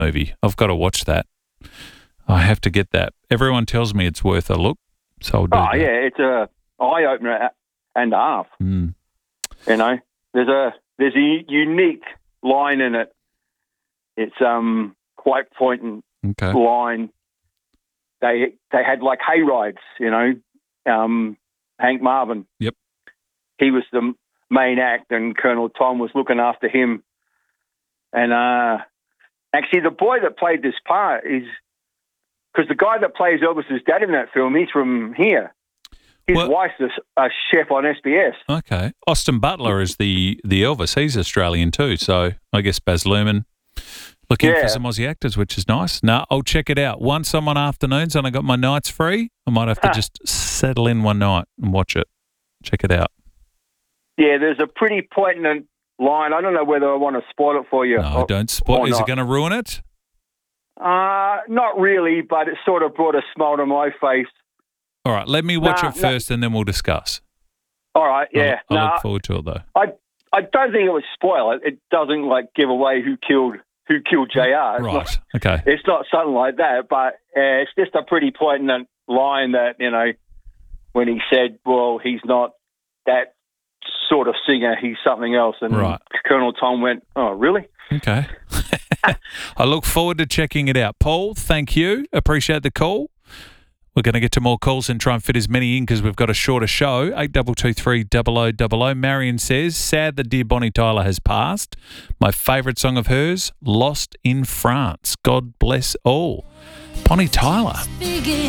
movie. I've got to watch that. I have to get that. Everyone tells me it's worth a look, so I'll do that. Yeah, it's a eye-opener and a half. Mm. You know, there's a unique line in it. It's quite poignant line. They had like hay rides, you know. Hank Marvin. Yep. He was the main act, and Colonel Tom was looking after him. And actually, the boy that played this part is, because the guy that plays Elvis's dad in that film, he's from here. His wife's a chef on SBS. Okay. Austin Butler is the Elvis. He's Australian too. So I guess Baz Luhrmann looking for some Aussie actors, which is nice. No, I'll check it out. Once I'm on afternoons and I got my nights free, I might have to just settle in one night and watch it. Check it out. Yeah, there's a pretty poignant line. I don't know whether I want to spoil it for you. No, don't spoil. Is it going to ruin it? Not really, but it sort of brought a smile to my face. All right, let me watch it first and then we'll discuss. All right, yeah. I look forward to it, though. I don't think it would spoil it. It doesn't, give away who killed JR. Right, okay. It's not something like that, but it's just a pretty poignant line that, you know, when he said, well, he's not that sort of singer, he's something else. And Colonel Tom went, oh, really? Okay. I look forward to checking it out. Paul, thank you. Appreciate the call. We're going to get to more calls and try and fit as many in because we've got a shorter show. 8223 0000. Marion says, sad that dear Bonnie Tyler has passed. My favourite song of hers, Lost in France. God bless all. Bonnie Tyler.